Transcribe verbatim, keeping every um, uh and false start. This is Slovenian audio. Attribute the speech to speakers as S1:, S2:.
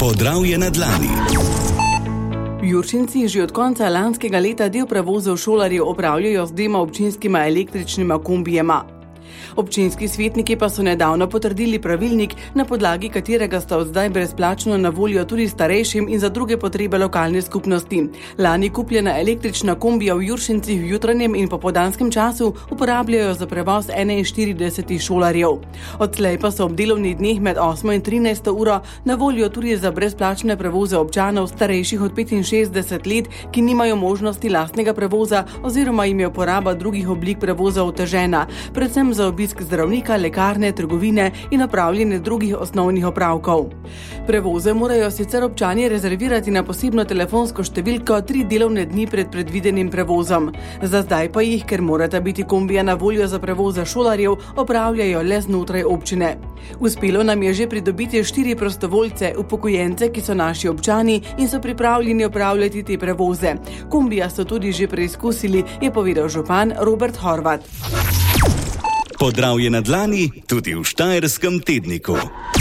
S1: Podravje na dlani.
S2: Juršinci že od konca lanskega leta del prevozov šolarjev opravljajo z dvema občinskima električnima kombijema. Občinski svetniki pa so nedavno potrdili pravilnik, na podlagi katerega sta od zdaj brezplačno na voljo tudi starejšim in za druge potrebe lokalne skupnosti. Lani kupljena električna kombija v Juršincih v jutranjem in popoldanskem času uporabljajo za prevoz enainštirideset šolarjev. Odslej pa so ob delovnih dneh med osmo in trinajsto uro na voljo tudi za brezplačne prevoze občanov starejših od petinšestdeset let, ki nimajo možnosti lastnega prevoza oziroma jim je uporaba drugih oblik prevoza otežena, predvsem za obisk zdravnika, lekarne, trgovine in opravljanje drugih osnovnih opravkov. Prevoze morajo sicer občani rezervirati na posebno telefonsko številko tri delovne dni pred predvidenim prevozom. Za zdaj pa jih, ker morata biti kombija na voljo za prevoze šolarjev, opravljajo le znotraj občine. Uspelo nam je že pridobiti štiri prostovoljce, upokojence, ki so naši občani in so pripravljeni opravljati te prevoze. Kombija so tudi že preizkusili, je povedal župan Robert Horvat.
S1: Podravje na dlani tudi v Štajerskem tedniku.